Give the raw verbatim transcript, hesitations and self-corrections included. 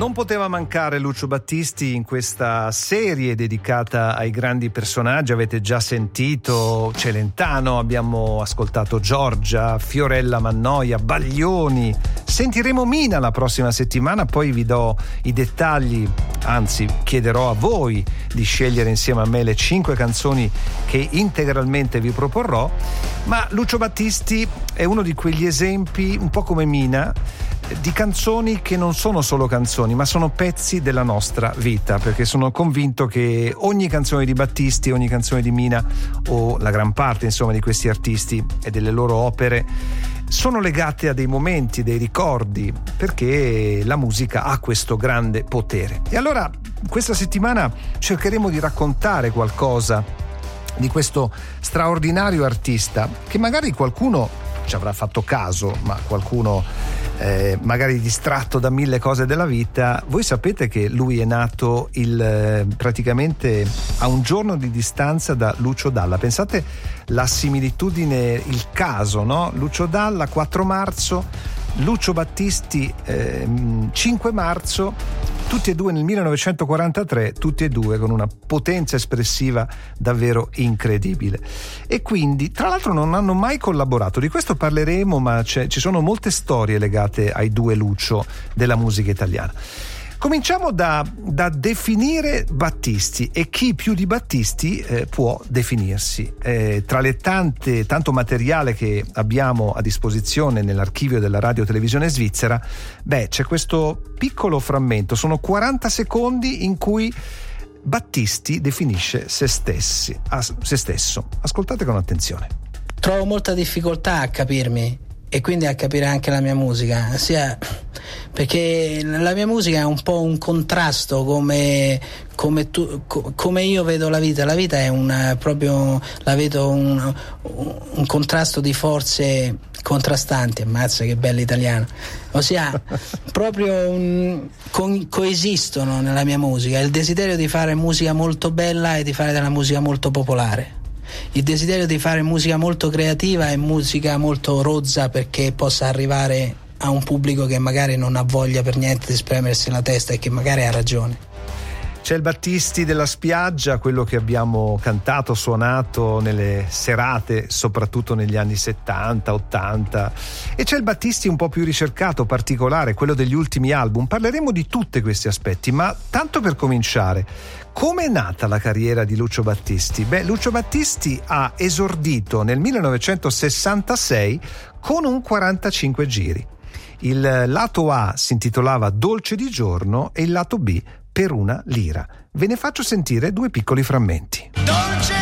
Non poteva mancare Lucio Battisti in questa serie dedicata ai grandi personaggi. Avete già sentito Celentano, abbiamo ascoltato Giorgia, Fiorella Mannoia, Baglioni. Sentiremo Mina la prossima settimana, poi vi do i dettagli, anzi chiederò a voi di scegliere insieme a me le cinque canzoni che integralmente vi proporrò. Ma Lucio Battisti è uno di quegli esempi, un po' come Mina, di canzoni che non sono solo canzoni, ma sono pezzi della nostra vita, perché sono convinto che ogni canzone di Battisti, ogni canzone di Mina, o la gran parte insomma di questi artisti e delle loro opere, sono legate a dei momenti, dei ricordi, perché la musica ha questo grande potere. E allora questa settimana cercheremo di raccontare qualcosa di questo straordinario artista, che magari qualcuno ci avrà fatto caso, ma qualcuno eh, magari distratto da mille cose della vita. Voi sapete che lui è nato il, eh, praticamente a un giorno di distanza da Lucio Dalla. Pensate la similitudine, il caso, no? Lucio Dalla quattro marzo, Lucio Battisti eh, cinque marzo, tutti e due nel millenovecentoquarantatré, tutti e due con una potenza espressiva davvero incredibile. E quindi, tra l'altro, non hanno mai collaborato. Di questo parleremo, ma c'è, ci sono molte storie legate ai due Lucio della musica italiana. Cominciamo da, da definire Battisti e chi più di Battisti eh, può definirsi. Eh, tra le tante, tanto materiale che abbiamo a disposizione nell'archivio della Radio Televisione Svizzera, beh, c'è questo piccolo frammento, sono quaranta secondi in cui Battisti definisce se stessi, a se stesso. Ascoltate con attenzione. Trovo molta difficoltà a capirmi e quindi a capire anche la mia musica, sia perché la mia musica è un po' un contrasto, come come, tu, co, come io vedo la vita. La vita è un proprio, la vedo un, un contrasto di forze contrastanti. Ammazza che bella italiana, ossia proprio un, co, coesistono nella mia musica il desiderio di fare musica molto bella e di fare della musica molto popolare, il desiderio di fare musica molto creativa e musica molto rozza, perché possa arrivare a un pubblico che magari non ha voglia per niente di spremersi la testa e che magari ha ragione. C'è il Battisti della spiaggia, quello che abbiamo cantato, suonato nelle serate, soprattutto negli anni settanta, ottanta, e c'è il Battisti un po' più ricercato, particolare, quello degli ultimi album. Parleremo di tutti questi aspetti, ma tanto per cominciare, come è nata la carriera di Lucio Battisti? Beh, Lucio Battisti ha esordito nel millenovecentosessantasei con un quarantacinque giri. Il lato A si intitolava Dolce di giorno e il lato B Per una lira. Ve ne faccio sentire due piccoli frammenti. Dolce